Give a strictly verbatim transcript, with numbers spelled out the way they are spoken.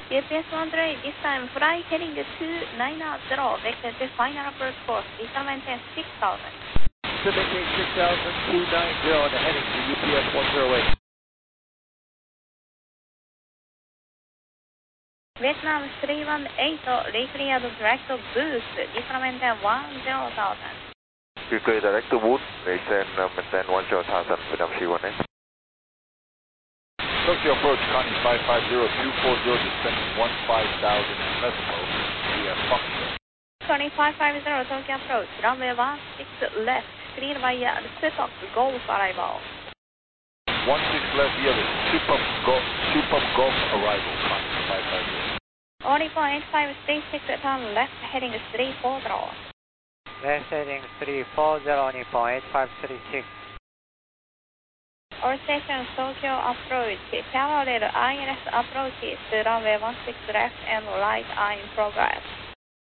U P S one three, this time fly heading two nine zero, vector to final approach course, vector maintain six thousand. To maintain six thousand, two nine zero on the heading to U P S one zero eight. Vietnam three one eight, recleared direct to boost, vector maintain one zero thousand. You clear direct to boost, maintain, uh, maintain one zero thousand, Vietnam three one eight. Tokyo approach, Connie five five zero two four zero, descending one five thousand decimal, via Foxtrot. Connie five five zero, Tokyo approach, runway one six left, clear via Super Golf arrival. one six left via the Super Golf, Super Golf arrival, Connie five five zero. Only point eight five three six, turn left heading three four zero. Left heading three four zero, Nippon eight five three six. All stations Tokyo approach, parallel I N S approaches to runway one six left and right are in progress.